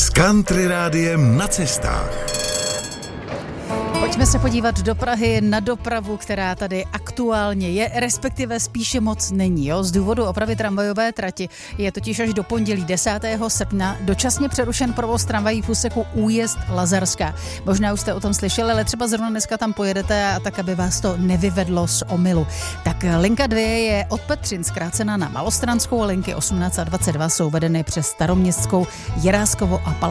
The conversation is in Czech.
s Country Rádiem na cestách. Pojďme se podívat do Prahy na dopravu, která tady aktuálně je, respektive spíše moc není. Jo? Z důvodu opravy tramvajové trati je totiž až do pondělí 10. srpna dočasně přerušen provoz tramvají v úseku Újezd Lazarská. Možná už jste o tom slyšeli, ale třeba zrovna dneska tam pojedete a tak, aby vás to nevyvedlo z omylu. Tak linka 2 je od Petřin zkrácena na Malostranskou a linky 18 a 22 jsou vedeny přes Staroměstskou, Jiráskovo a